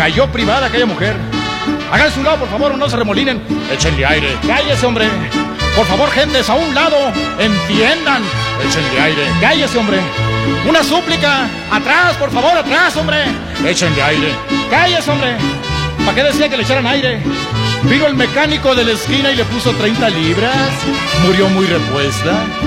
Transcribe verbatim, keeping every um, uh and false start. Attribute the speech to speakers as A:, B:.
A: cayó privada aquella mujer. Háganse un lado, por favor, o no se remolinen. Échenle aire. Cállese, hombre. Por favor, gentes, a un lado. Entiendan. Échenle aire. Cállese, hombre. Una súplica. Atrás, por favor, atrás, hombre. Échenle aire. Cállese, hombre. ¿Para qué decía que le echaran aire? Vino el mecánico de la esquina y le puso treinta libras. Murió muy repuesta.